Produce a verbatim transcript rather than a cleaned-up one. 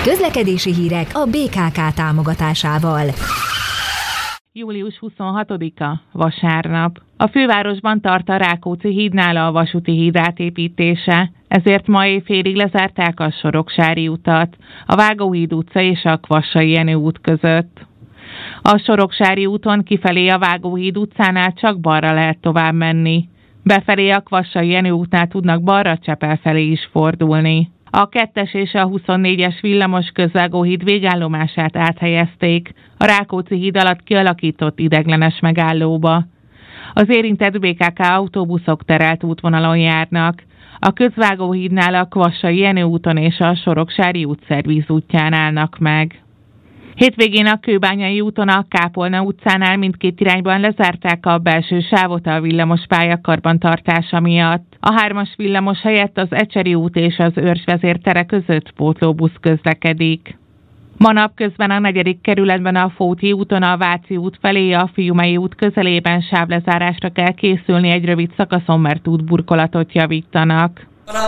Közlekedési hírek a bé ká ká támogatásával. július huszonhatodika, vasárnap. A fővárosban tart a Rákóczi hídnál a vasúti híd átépítése, ezért ma éjfélig lezárták a Soroksári utat, a Vágóhíd utca és a Kvassai Jenő út között. A Soroksári úton kifelé a Vágóhíd utcánál csak balra lehet tovább menni. Befelé a Kvassai Jenő útnál tudnak balra Csepel felé is fordulni. A kettes és a huszonnégyes villamos közvágóhíd végállomását áthelyezték a Rákóczi híd alatt kialakított ideiglenes megállóba. Az érintett bé ká ká autóbuszok terelt útvonalon járnak. A közvágóhídnál a Kvassai Jenő úton és a Soroksári út szervízútján állnak meg. Hétvégén a Kőbányai úton a Kápolna utcánál mindkét irányban lezárták a belső sávot a villamospálya karbantartása miatt. A hármas villamos helyett az Ecseri út és az Őrsvezér tere között pótlóbusz közlekedik. Ma napközben a negyedik kerületben a Fóti úton a Váci út felé a Fiumei út közelében sávlezárásra kell készülni egy rövid szakaszon, mert útburkolatot javítanak.